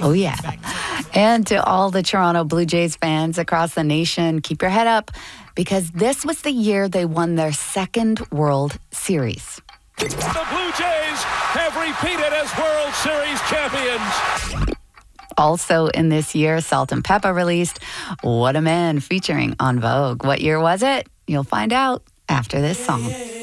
Oh, yeah. And to all the Toronto Blue Jays fans across the nation, keep your head up because this was the year they won their second World Series. The Blue Jays have repeated as World Series champions. Also in this year, Salt and Peppa released What a Man featuring En Vogue. What year was it? You'll find out after this song.